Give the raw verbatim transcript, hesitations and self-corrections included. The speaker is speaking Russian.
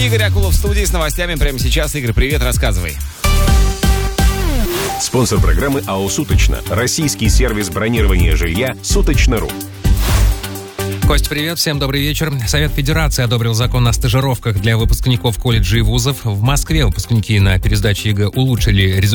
Игорь Акулов в студии с новостями прямо сейчас. Игорь, привет, рассказывай. Спонсор программы АО «Суточно». Российский сервис бронирования жилья «Суточно.ру». Кость, привет, всем добрый вечер. Совет Федерации одобрил закон о стажировках для выпускников колледжей и вузов. В Москве выпускники на пересдаче ЕГЭ улучшили результаты